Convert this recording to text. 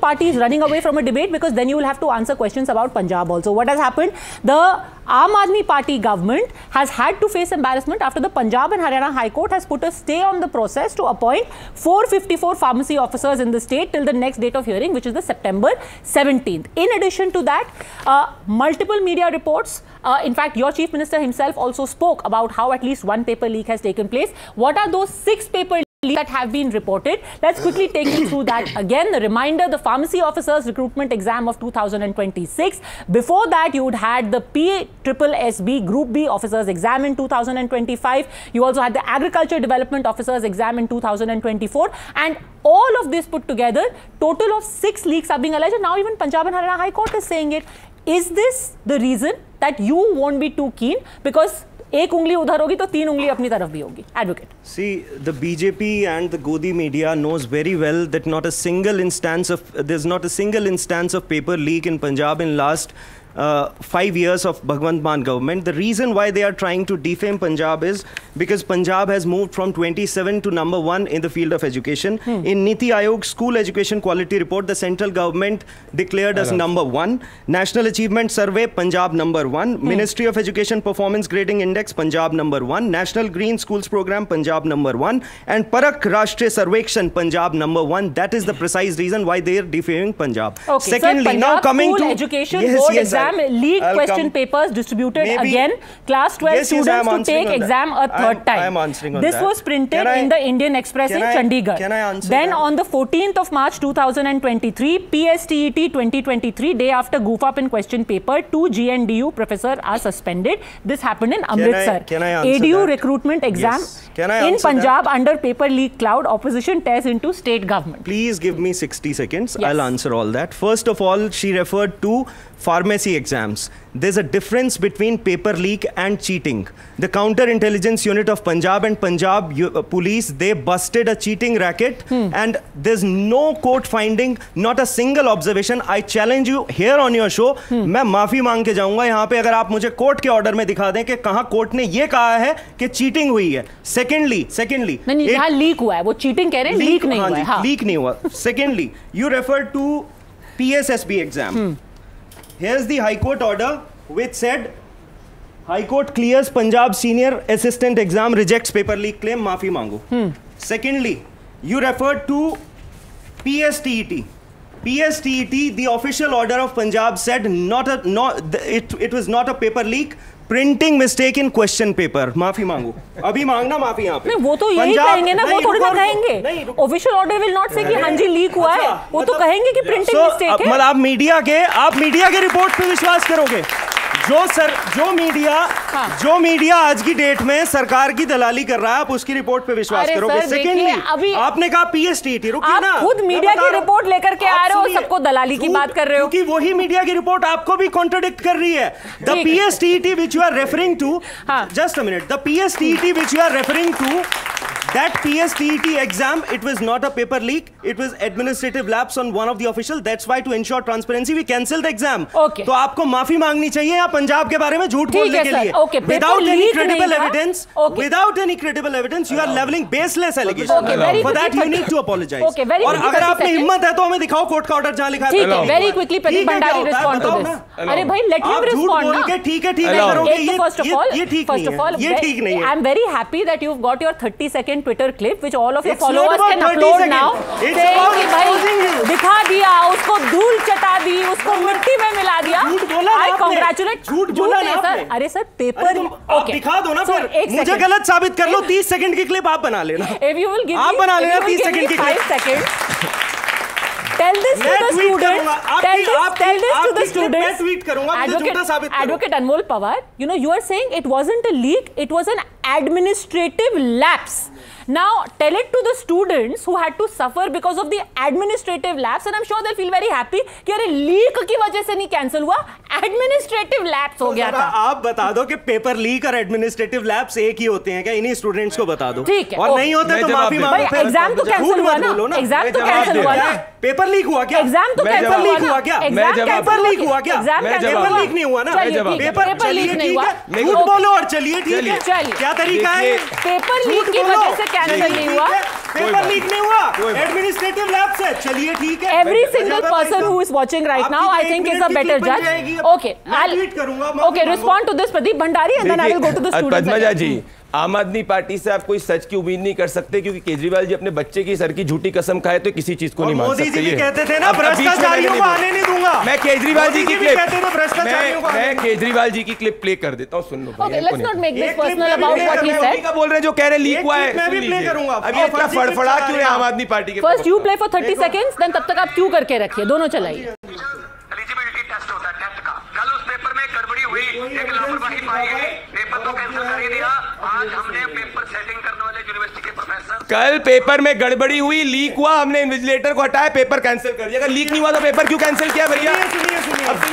party is running away from a debate, because then you will have to answer questions about Punjab also. What has happened? The Aam Aadmi Party government has had to face embarrassment after the Punjab and Haryana High Court has put a stay on the process to appoint 454 pharmacy officers in the state till the next date of hearing, which is the September 17th. In addition to that, multiple media reports, in fact, your Chief Minister himself also spoke about how at least one paper leak has taken place. What are those 6 paper leaks that have been reported? Let's quickly take you through that again. The reminder, the pharmacy officers recruitment exam of 2026. Before that, you would had the PSSB Group B officers exam in 2025. You also had the agriculture development officers exam in 2024. And all of this put together, total of 6 leaks are being alleged. And now even Punjab and Haryana High Court is saying it. Is this the reason that you won't be too keen? Because एक उंगली उधर होगी तो 3 उंगली अपनी तरफ भी होगी. Advocate. See, the BJP and the Godi media knows very well that there's not a single instance of paper leak in Punjab in last 5 years of Bhagwant Mann government. The reason why they are trying to defame Punjab is because Punjab has moved from 27 to number 1 in the field of education. In Niti Aayog School Education Quality Report, the central government declared as number 1. National Achievement Survey, Punjab number 1. Ministry of Education Performance Grading Index, Punjab number 1. National Green Schools Program, Punjab number 1. And Parak Rashtriya Sarvekshan, Punjab number 1. That is the precise reason why they are defaming Punjab. Okay, secondly, sir, now coming to education board exam leaked question papers distributed again. Class 12 students to take exam a third time. I am answering on this that. was printed in the Indian Express in Chandigarh. Can I answer then that? on the 14th of March 2023, PSTET 2023, day after goof up in question paper, 2 GNDU professors are suspended. This happened in Amritsar. Can I answer ADU that? recruitment exam Can I in answer Punjab that? under paper leak cloud, opposition tears into state government. Please give me 60 seconds. Yes. I'll answer all that. First of all, she referred to pharmacy exams. There's a difference between paper leak and cheating. The counter-intelligence unit of Punjab and Punjab police, they busted a cheating racket and there's no court finding, not a single observation. I challenge you here on your show, मैं माफी मांग के जाऊंगा यहाँ पे अगर आप मुझे कोर्ट के ऑर्डर में दिखा दें कि कहाँ कोर्ट ने ये कहा है कि चीटिंग हुई है. Secondly, नहीं, यहाँ लीक हुआ है, वो चीटिंग कह रहे हैं, लीक नहीं हुआ है. हाँ. लीक नहीं हुआ. Secondly, you refer to PSSB exam. Here's the High Court order which said High Court clears Punjab Senior Assistant exam, rejects paper leak claim, maafi mango. Secondly, you referred to PSTET. PSTET, the official order of Punjab said it was not a paper leak. Printing mistake in question paper. माफी मांगो. अभी मांगना माफी यहाँ पे. नहीं, वो तो यही कहेंगे ना, वो थोड़ी ना कहेंगे. Official order will not say कि हाँ जी लीक हुआ है. वो तो कहेंगे कि printing mistake है. मतलब आप मीडिया के रिपोर्ट पे विश्वास करोगे? जो मीडिया आज की डेट में सरकार की दलाली कर रहा है, आप उसकी रिपोर्ट पे विश्वास करोगे? सेकेंडली, आपने कहा PSTET, रुकिए ना. आप खुद मीडिया की रिपोर्ट लेकर के आ रहे हो, सबको दलाली की बात कर रहे हो. क्योंकि वही मीडिया की रिपोर्ट आपको भी कॉन्ट्रडिक्ट कर रही है. The PSTET which you are referring to, just a minute, the PSTET which you are referring to, that PSTET exam, it was not a paper leak, it was administrative lapse on one of the officials. That's why to ensure transparency we cancelled the exam. Okay. तो आपको माफी मांगनी चाहिए या पंजाब के बारे में झूठ बोलने के लिए. Without any credible evidence, without any credible evidence, you are leveling baseless allegations. For that you need to apologize. और अगर आपने हिम्मत है तो हमें दिखाओ कोर्ट का ऑर्डर जहाँ लिखा है. Very quickly, Pradeep Bhandari respond to this. अरे भाई, let him respond ना. ठीक है करोगे. ये ठीक नहीं है. I'm very happy that you've got your 30-second Twitter clip which all of your followers can upload now. It's about exposing you. दिखा दिया, उसको धूल चटा दी, उसको मिट्टी में मिला दिया. I congratulate. झूठ है सर. अरे सर, पेपर आप दिखा दो ना फिर. मुझे गलत साबित कर लो. 30 सेकंड की क्लिप आप बना लेना. If you will give आप बना लेना 30 सेकंड की clip. 5 seconds. Tell this to the students. Tell this to the students. मैं ट्वीट करूंगा. मुझे झूठा साबित करो. Advocate Anmol Pawar, you are saying it wasn't a leak, it was an administrative lapse. Now tell it to the students who had to suffer because of the administrative lapse, and I'm sure they'll feel very happy कि अरे leak की वजह से नहीं cancel हुआ, administrative lapse हो गया था. आप बता दो कि पेपर लीक और एडमिनिस्ट्रेटिव लैप्स एक ही होते हैं क्या? इन्हीं स्टूडेंट्स को बता दो. ठीक है. और नहीं होते तो माफी मांगो. एग्जाम तो कैंसिल हुआ ना. एग्जाम तो कैंसिल हुआ ना. पेपर लीक हुआ क्या? एग्जाम तो कैंसिल हुआ क्या? पेपर लीक हुआ क्या? पेपर लीक नहीं हुआ ना. पेपर लीक नहीं हुआ. झूठ बोलो और चलिए ठीक है. क्या तरीका है? पेपर लीक की वजह से कैंसिल नहीं हुआ. पेपर लीक नहीं हुआ, एडमिनिस्ट्रेटिव लैब से। चलिए ठीक है, every single person who is watching right now I think is a better judge. Okay, okay, respond to this Pradeep Bhandari and then I will go to the students. Padmaja जी, आम आदमी party से आप कोई सच की उम्मीद नहीं कर सकते, क्योंकि केजरीवाल जी अपने बच्चे की सर की झूठी कसम खाए तो किसी चीज को नहीं मान सकते। मोदी जी भी कहते थे ना, भ्रष्टाचारियों को आने नहीं दूंगा। मैं केजरीवाल जी की क्लिप केजरीवाल जी की क्लिप प्ले कर देता हूं, सुन लो। Okay, let's not make this personal about what he said. बोल रहे हैं जो कह रहे लीक हुआ है, मैं भी प्ले करूंगा। अब ये क्या फड़फड़ा क्यों है आम आदमी पार्टी के? First you play for 30 seconds, then तब तक आप क्यों करके रखिए, दोनों चलाइए। एलिजिबिलिटी टेस्ट होता है, टेस्ट का कल उस पेपर में गड़बड़ी हुई, एक लापरवाही पाई गई, पेपर तो कैंसिल कर ही दिया। आज हमने पेपर सेटिंग करने वाले यूनिवर्सिटी के प्रोफेसर, कल पेपर में गड़बड़ी हुई, लीक हुआ, हमने इन्विजिलेटर को हटाया, पेपर कैंसिल कर दिया। अगर लीक नहीं हुआ तो पेपर क्यों कैंसिल किया भैया?